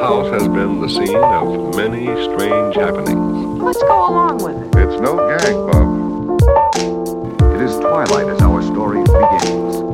house has been the scene of many strange happenings. Let's go along with it. It's no gag, Bob. It is twilight as